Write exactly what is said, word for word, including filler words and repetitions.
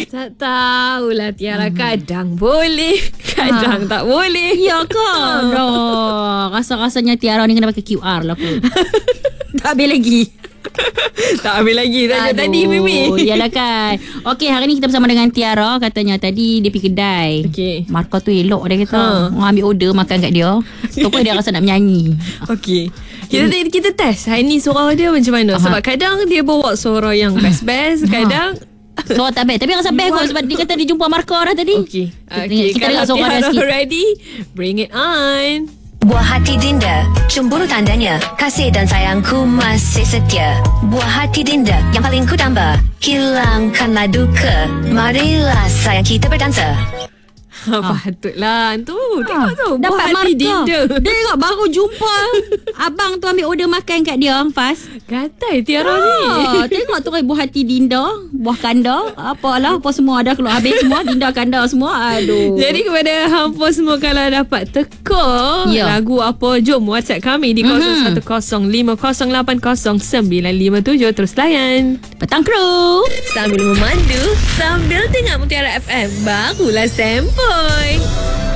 Tak tahulah Tiara. Hmm. Kadang boleh, kadang ha. tak boleh. Ya ke? Aduh, rasa-rasanya Tiara ni kena pakai Q R lah aku. Tak habis lagi. Tak habis lagi tanya tadi Mimi. Yalah kan. Okey, hari ni kita bersama dengan Tiara. Katanya tadi dia pergi kedai. Okey. Markah tu elok dia kata. Ha. Orang ambil order makan kat dia. Tu pun dia rasa nak menyanyi. Okey. Kita hmm. kita test hari ni suara dia macam mana. Aha. Sebab kadang dia bawa suara yang best-best, kadang suara tak best. Tapi rasa best kot sebab dia kata dia jumpa Markah dah tadi. Okey. Okay. Kita dengar suara dia sikit. Ready? Bring it on. Buah hati Dinda, cemburu tandanya, kasih dan sayangku masih setia. Buah hati Dinda yang paling ku damba, hilangkanlah duka. Marilah sayang kita berdansa. Ha, patutlah tu. Tengok tu. Dapat Buah hati Dinda. Dia tengok baru jumpa abang tu ambil order makan kat dia, Fas. Gatai Tiara ha, ni. Tengok tu buah hati Dinda, buah kanda, apalah apa semua ada keluar habis semua. Dinda kanda semua. Aduh. Jadi kepada hampa semua, kalau dapat teka ya. lagu apa, jom WhatsApp kami di kosong satu kosong lima kosong lapan kosong sembilan lima tujuh. Terus layan. Petang Kru. Sambil memandu, sambil dengar Mutiara F M. Barulah sempoi.